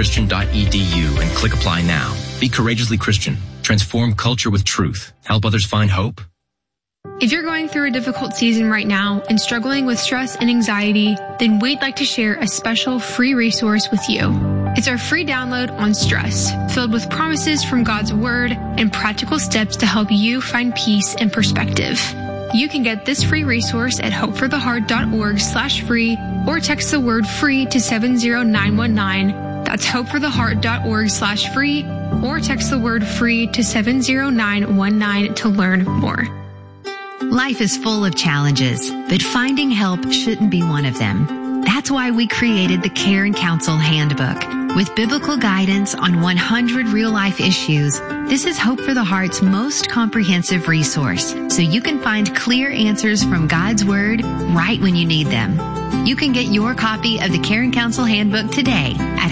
courageouslychristian.edu and click apply now. Be courageously Christian. Transform culture with truth. Help others find hope. If you're going through a difficult season right now and struggling with stress and anxiety, then we'd like to share a special free resource with you. It's our free download on stress, filled with promises from God's Word and practical steps to help you find peace and perspective. You can get this free resource at hopefortheheart.org/free or text the word free to 70919. That's hopefortheheart.org/free or text the word free to 70919 to learn more. Life is full of challenges, but finding help shouldn't be one of them. That's why we created the Care and Counsel Handbook. With biblical guidance on 100 real-life issues, this is Hope for the Heart's most comprehensive resource, so you can find clear answers from God's Word right when you need them. You can get your copy of the Care and Counsel Handbook today at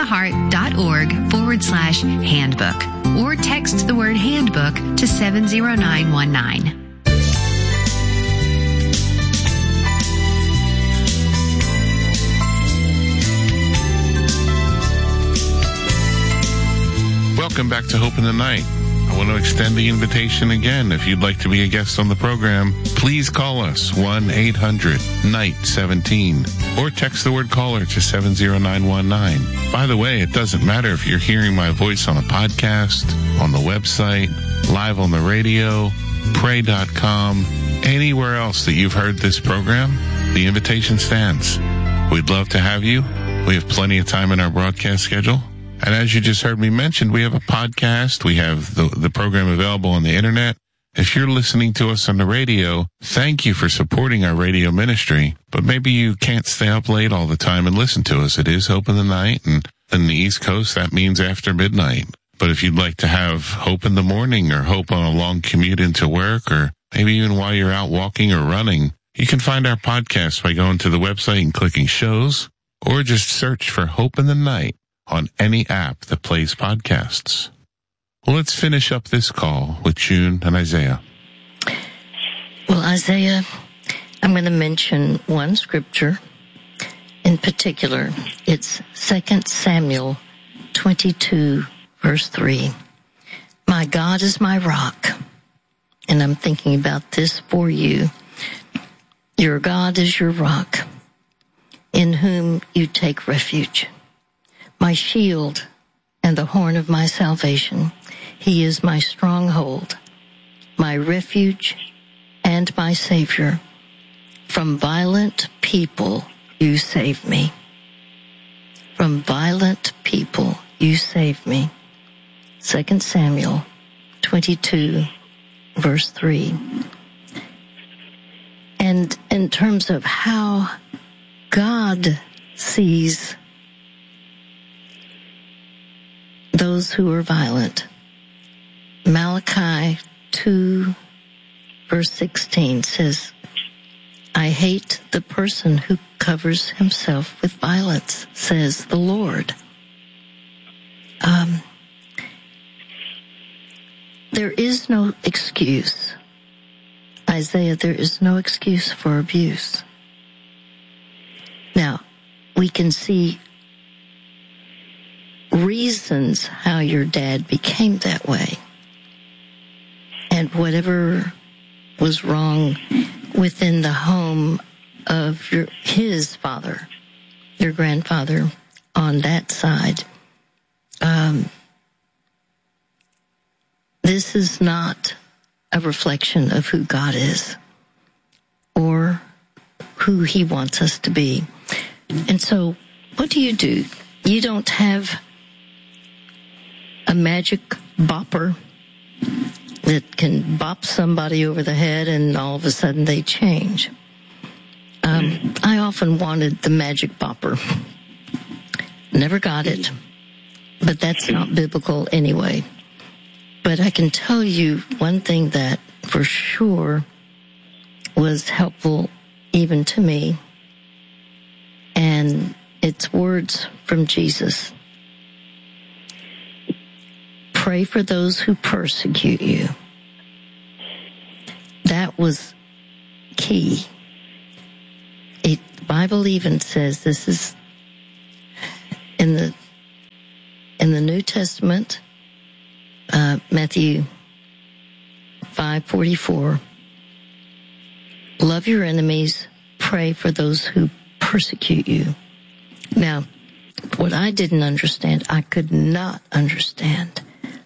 hopefortheheart.org/handbook or text the word handbook to 70919. Welcome back to Hope in the Night. I want to extend the invitation again. If you'd like to be a guest on the program, please call us 1-800-NIGHT-17 or text the word caller to 70919. By the way, it doesn't matter if you're hearing my voice on a podcast, on the website, live on the radio, pray.com, anywhere else that you've heard this program, the invitation stands. We'd love to have you. We have plenty of time in our broadcast schedule. And as you just heard me mention, we have a podcast. We have the program available on the internet. If you're listening to us on the radio, thank you for supporting our radio ministry. But maybe you can't stay up late all the time and listen to us. It is Hope in the Night, and in the East Coast, that means after midnight. But if you'd like to have hope in the morning or hope on a long commute into work, or maybe even while you're out walking or running, you can find our podcast by going to the website and clicking shows, or just search for Hope in the Night on any app that plays podcasts. Well, let's finish up this call with June and Isaiah. Well, Isaiah, I'm going to mention one scripture in particular. It's 2 Samuel 22, verse 3. My God is my rock. And I'm thinking about this for you. Your God is your rock, in whom you take refuge. My shield and the horn of my salvation. He is my stronghold, my refuge, and my Savior. From violent people you save me. From violent people you save me. 2 Samuel 22, verse 3. And in terms of how God sees those who are violent, Malachi 2, verse 16 says, I hate the person who covers himself with violence, says the Lord. There is no excuse. Isaiah, there is no excuse for abuse. Now, we can see reasons how your dad became that way. And whatever was wrong within the home of his father, your grandfather on that side, this is not a reflection of who God is or who he wants us to be. And so what do? You don't have a magic bopper that can bop somebody over the head and all of a sudden they change. I often wanted the magic bopper. Never got it, but that's not biblical anyway. But I can tell you one thing that for sure was helpful even to me, and it's words from Jesus. Pray for those who persecute you. That was key. The Bible even says, this is in the in the New Testament, Matthew 5:44, love your enemies, pray for those who persecute you. Now, what I didn't understand, I could not understand.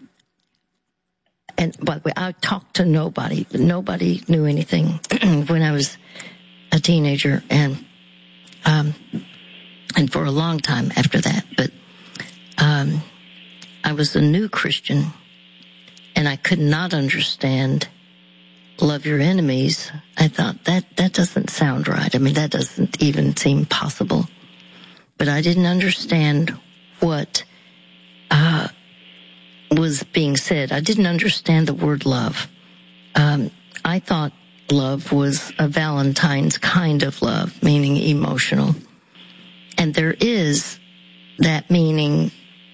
And by the way, I talked to nobody. Nobody knew anything when I was a teenager, and for a long time after that. But I was a new Christian, and I could not understand love your enemies. I thought that doesn't sound right. I mean, that doesn't even seem possible. But I didn't understand what was being said. I didn't understand the word love. I thought love was a Valentine's kind of love, meaning emotional. And there is that meaning.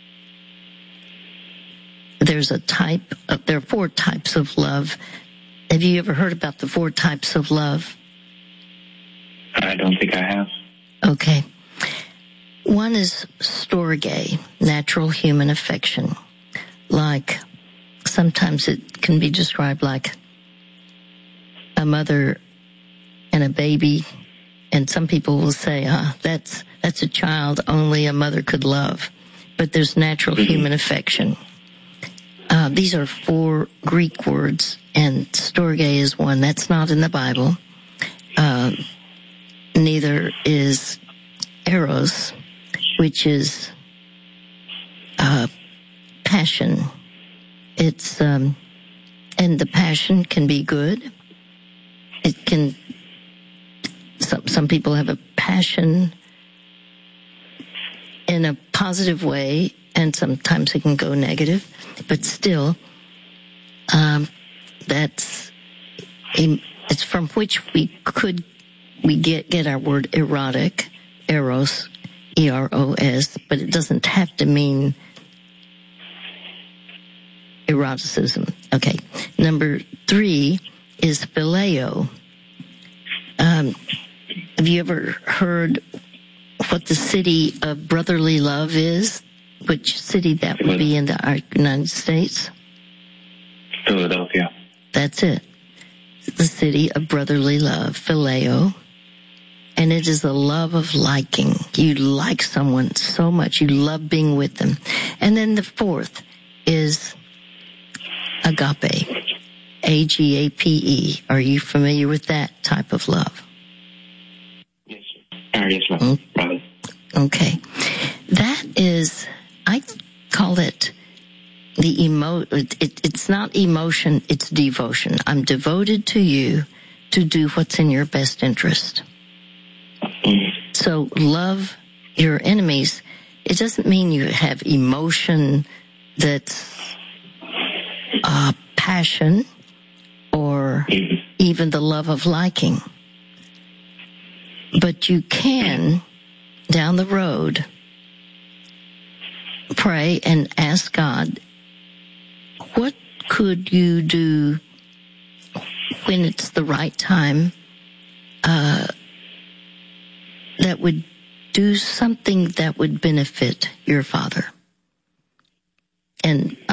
There are 4 types of love. Have you ever heard about the 4 types of love? I don't think I have. Okay. One is storge, natural human affection. Like, sometimes it can be described like a mother and a baby, and some people will say, that's a child only a mother could love. But there's natural human affection. These are 4 Greek words, and storge is one. That's not in the Bible. Neither is eros, which is passion. It's and the passion can be good. It can. Some people have a passion in a positive way, and sometimes it can go negative. But still, it's from which we get our word erotic, eros, eros, but it doesn't have to mean eroticism. Okay. Number 3 is phileo. Have you ever heard what the city of brotherly love is? Which city that would be in the United States? Philadelphia. That's it. The city of brotherly love, phileo. And it is a love of liking. You like someone so much. You love being with them. And then the 4th is agape. Agape. Are you familiar with that type of love? Yes, sir. Yes, ma'am. Brother. Okay. That is, I call it it's not emotion, it's devotion. I'm devoted to you to do what's in your best interest. So love your enemies. It doesn't mean you have emotion that's passion or even the love of liking. But you can, down the road, pray and ask God, what could you do when it's the right time that would do something that would benefit your father? And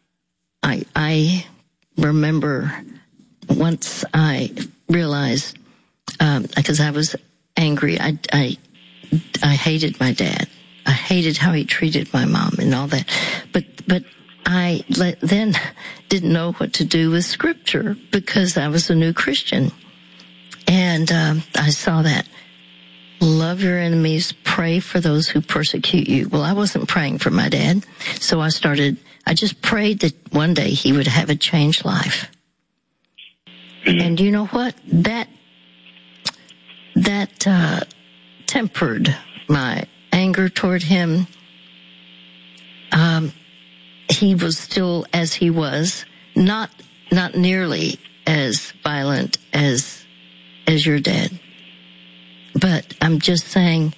I remember once I realized, because I was angry, I hated my dad. I hated how he treated my mom and all that. But I then didn't know what to do with Scripture because I was a new Christian. And I saw that. Love your enemies, pray for those who persecute you. Well, I wasn't praying for my dad, so I just prayed that one day he would have a changed life. And you know what? That tempered my anger toward him. He was still as he was, not nearly as violent as your dad. But I'm just saying,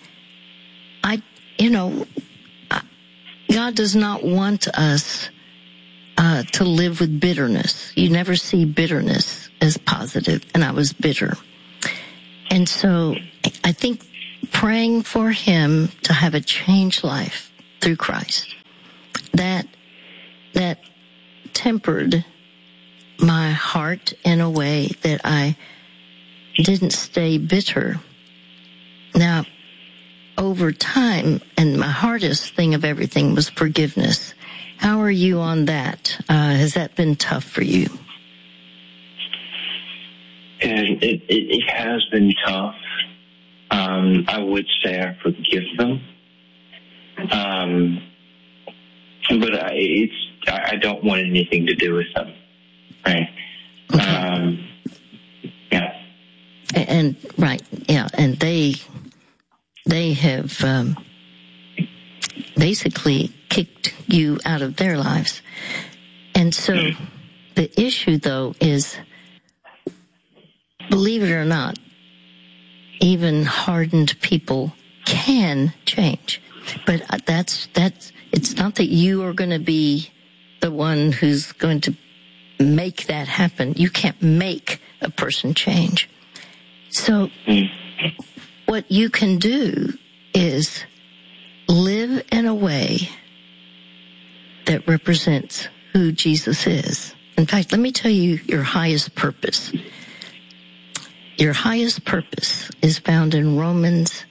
God does not want us to live with bitterness. You never see bitterness as positive, and I was bitter. And so I think praying for him to have a changed life through Christ, that tempered my heart in a way that I didn't stay bitter. Now, over time, and my hardest thing of everything was forgiveness. How are you on that? Has that been tough for you? And it has been tough. I would say I forgive them. But I don't want anything to do with them. Right. Okay. Yeah. And right. Yeah. And they have basically kicked you out of their lives. And so the issue, though, is, believe it or not, even hardened people can change. But it's not that you are going to be the one who's going to make that happen. You can't make a person change. So what you can do is live in a way that represents who Jesus is. In fact, let me tell you your highest purpose. Your highest purpose is found in Romans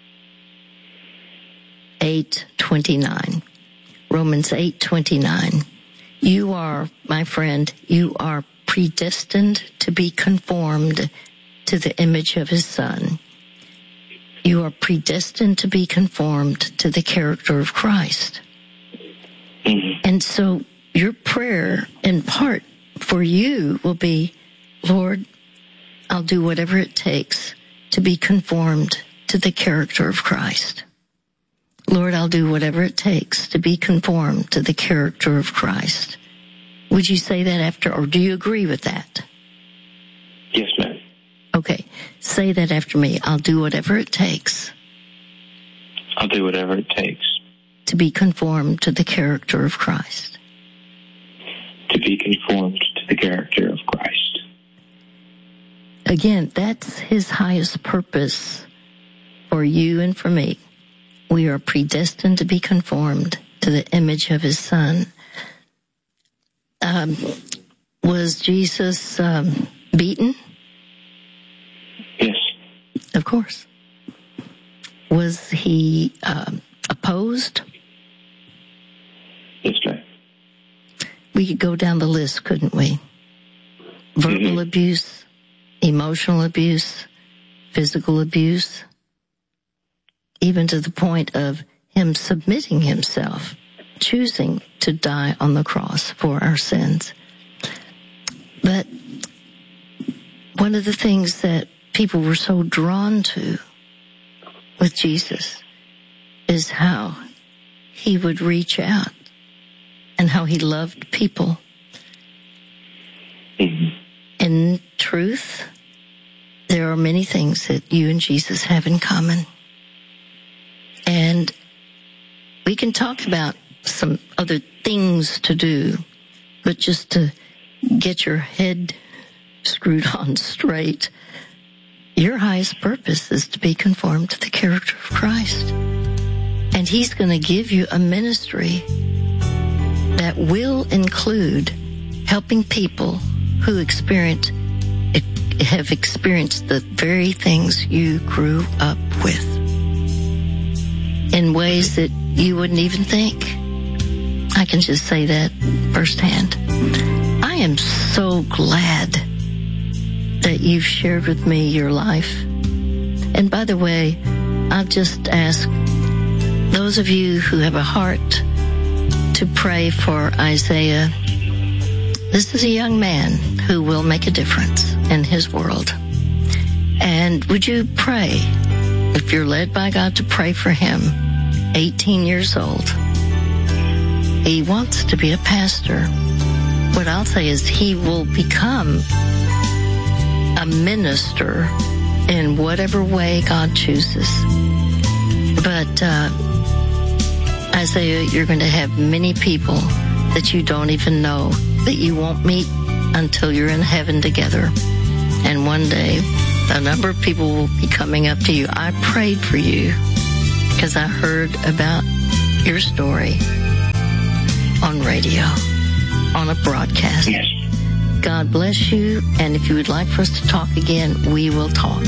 8:29. Romans 8:29. You are, my friend, you are predestined to be conformed to the image of his Son. You are predestined to be conformed to the character of Christ. And so your prayer, in part, for you will be, Lord, I'll do whatever it takes to be conformed to the character of Christ. Lord, I'll do whatever it takes to be conformed to the character of Christ. Would you say that after, or do you agree with that? Yes, ma'am. Okay. Say that after me. I'll do whatever it takes. I'll do whatever it takes. To be conformed to the character of Christ. To be conformed to the character of Christ. Again, that's his highest purpose for you and for me. We are predestined to be conformed to the image of his Son. Was Jesus beaten? Yes. Of course. Was he opposed? Yes, ma'am. We could go down the list, couldn't we? Verbal abuse, emotional abuse, physical abuse, even to the point of him submitting himself, choosing to die on the cross for our sins. But one of the things that people were so drawn to with Jesus is how he would reach out and how he loved people. In truth, there are many things that you and Jesus have in common. And we can talk about some other things to do, but just to get your head screwed on straight, your highest purpose is to be conformed to the character of Christ. And he's going to give you a ministry that will include helping people who have experienced the very things you grew up with in ways that you wouldn't even think. I can just say that firsthand. I am so glad that you've shared with me your life. And by the way, I'll just ask those of you who have a heart to pray for Isaiah. This is a young man who will make a difference in his world. And would you pray, if you're led by God to pray for him, 18 years old. He wants to be a pastor. What I'll say is he will become a minister in whatever way God chooses. But Isaiah, you're going to have many people that you don't even know, that you won't meet until you're in heaven together. And one day, a number of people will be coming up to you. I prayed for you because I heard about your story. radio on a broadcast. Yes. God bless you, and if you would like for us to talk again, we will talk.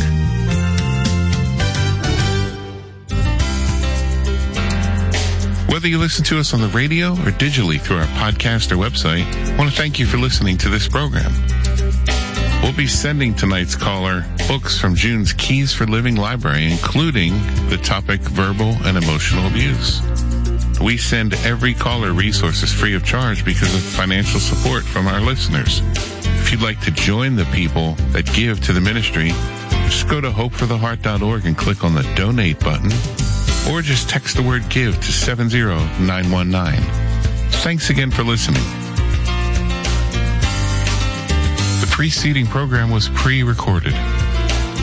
Whether you listen to us on the radio or digitally through our podcast or website, I want to thank you for listening to this program. We'll be sending tonight's caller books from June's Keys for Living library, including the topic verbal and emotional abuse. We send every caller resources free of charge because of financial support from our listeners. If you'd like to join the people that give to the ministry, just go to hopefortheheart.org and click on the donate button, or just text the word give to 70919. Thanks again for listening. The preceding program was pre-recorded.